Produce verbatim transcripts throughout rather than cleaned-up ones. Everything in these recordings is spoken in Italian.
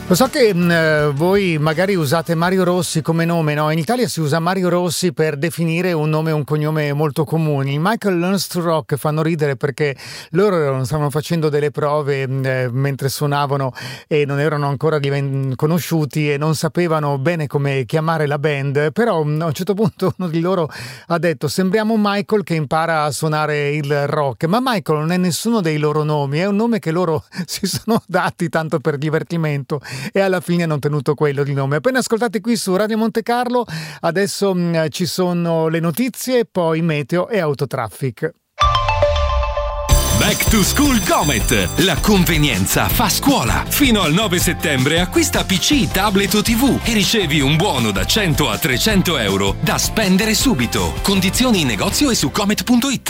Lo so che mh, voi magari usate Mario Rossi come nome, no? In Italia si usa Mario Rossi per definire un nome e un cognome molto comuni. I Michael Learns to Rock fanno ridere perché loro stavano facendo delle prove mh, mentre suonavano e non erano ancora diven- conosciuti e non sapevano bene come chiamare la band, però mh, a un certo punto uno di loro ha detto: sembriamo Michael che impara a suonare il rock, ma Michael non è nessuno dei loro nomi, è un nome che loro si sono dati tanto per divertimento e alla fine hanno tenuto quello di nome. Appena ascoltate qui su Radio Monte Carlo, adesso mh, ci sono le notizie, poi meteo e autotraffic. Back to School Comet, la convenienza fa scuola. Fino al nove settembre acquista P C, tablet o tivù e ricevi un buono da cento a trecento euro da spendere subito. Condizioni in negozio e su comet punto it.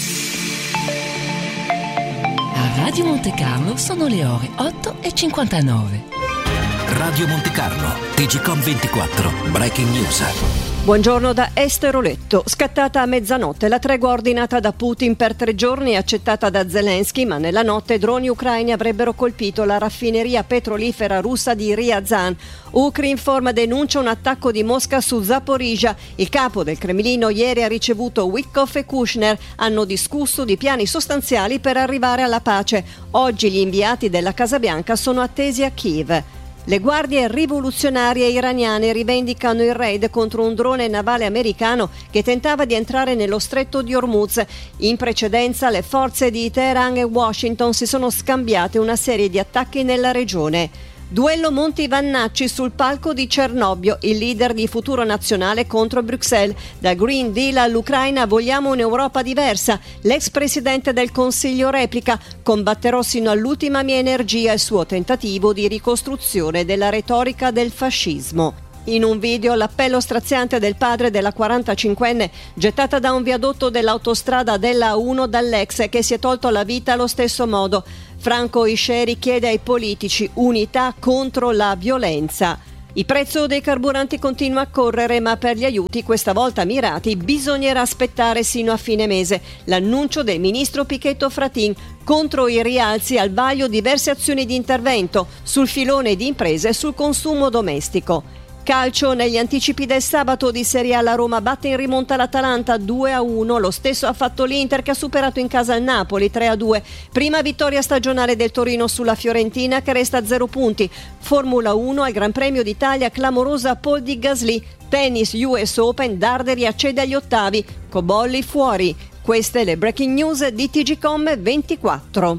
A Radio Monte Carlo sono le ore otto e cinquantanove. Radio Monte Carlo, T G Com ventiquattro, Breaking News. Buongiorno da Esther Oletto. Scattata a mezzanotte la tregua ordinata da Putin per tre giorni, accettata da Zelensky, ma nella notte droni ucraini avrebbero colpito la raffineria petrolifera russa di Ryazan. Ukrinform denuncia un attacco di Mosca su Zaporizhzhia. Il capo del Cremlino ieri ha ricevuto Witkoff e Kushner. Hanno discusso di piani sostanziali per arrivare alla pace. Oggi gli inviati della Casa Bianca sono attesi a Kiev. Le guardie rivoluzionarie iraniane rivendicano il raid contro un drone navale americano che tentava di entrare nello stretto di Hormuz. In precedenza le forze di Teheran e Washington si sono scambiate una serie di attacchi nella regione. Duello Monti Vannacci sul palco di Cernobbio, il leader di Futuro Nazionale contro Bruxelles. Da Green Deal all'Ucraina vogliamo un'Europa diversa. L'ex presidente del Consiglio replica: combatterò sino all'ultima mia energia il suo tentativo di ricostruzione della retorica del fascismo. In un video l'appello straziante del padre della quarantacinquenne gettata da un viadotto dell'autostrada della A uno dall'ex che si è tolto la vita allo stesso modo. Franco Isceri chiede ai politici unità contro la violenza. Il prezzo dei carburanti continua a correre, ma per gli aiuti, questa volta mirati, bisognerà aspettare sino a fine mese. L'annuncio del ministro Pichetto Fratin. Contro i rialzi al vaglio diverse azioni di intervento sul filone di imprese e sul consumo domestico. Calcio, negli anticipi del sabato di Serie A la Roma batte in rimonta l'Atalanta due a uno, lo stesso ha fatto l'Inter che ha superato in casa il Napoli tre a due. Prima vittoria stagionale del Torino sulla Fiorentina che resta a zero punti. Formula uno al Gran Premio d'Italia, clamorosa pole di Gasly. Tennis U S Open, Darderi accede agli ottavi, Cobolli fuori. Queste le breaking news di T G Com ventiquattro.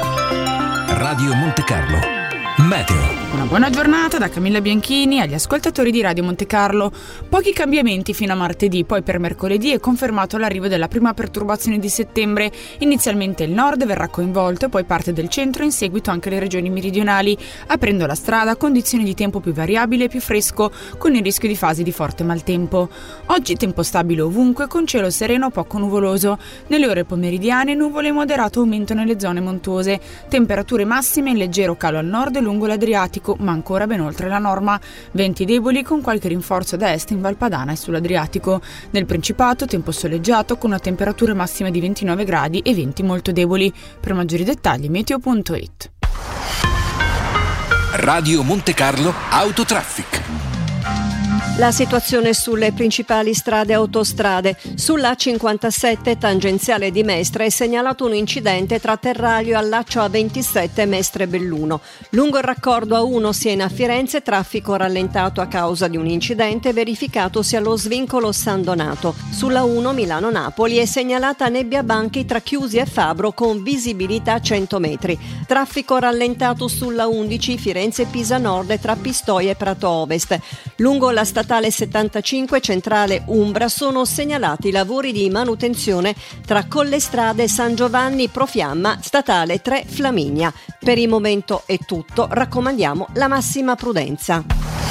Radio Monte Carlo, meteo. Una buona giornata da Camilla Bianchini agli ascoltatori di Radio Monte Carlo. Pochi cambiamenti fino a martedì, poi per mercoledì è confermato l'arrivo della prima perturbazione di settembre. Inizialmente il nord verrà coinvolto e poi parte del centro, in seguito anche le regioni meridionali. Aprendo la strada, condizioni di tempo più variabile e più fresco, con il rischio di fasi di forte maltempo. Oggi tempo stabile ovunque, con cielo sereno poco nuvoloso. Nelle ore pomeridiane nuvole e moderato aumento nelle zone montuose. Temperature massime in leggero calo al nord e lungo l'Adriatico, ma ancora ben oltre la norma. Venti deboli con qualche rinforzo da est in Valpadana e sull'Adriatico. Nel Principato tempo soleggiato con una temperatura massima di ventinove gradi e venti molto deboli. Per maggiori dettagli meteo punto it. Radio Monte Carlo Autotraffic. La situazione sulle principali strade e autostrade. Sulla cinquantasette tangenziale di Mestre è segnalato un incidente tra Terraglio e allaccio A ventisette Mestre-Belluno. Lungo il raccordo A uno Siena a Firenze, traffico rallentato a causa di un incidente verificatosi allo svincolo San Donato. Sulla uno Milano-Napoli è segnalata nebbia banchi tra Chiusi e Fabro con visibilità cento metri. Traffico rallentato sulla undici Firenze-Pisa Nord tra Pistoia e Prato Ovest. Lungo la statale settantacinque centrale Umbra sono segnalati lavori di manutenzione tra Collestrade San Giovanni Profiamma, statale tre Flaminia. Per il momento è tutto, raccomandiamo la massima prudenza.